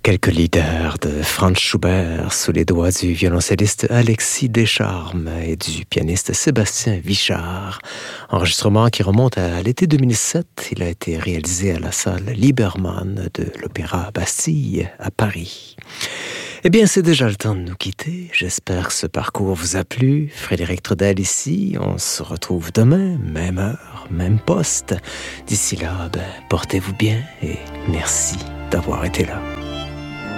Quelques leaders de Franz Schubert sous les doigts du violoncelliste Alexis Descharmes et du pianiste Sébastien Vichard. Enregistrement qui remonte à l'été 2007. Il a été réalisé à la salle Liebermann de l'Opéra Bastille à Paris. Eh bien, c'est déjà le temps de nous quitter. J'espère que ce parcours vous a plu. Frédéric Trudel ici. On se retrouve demain, même heure, même poste. D'ici là, portez-vous bien et merci d'avoir été là.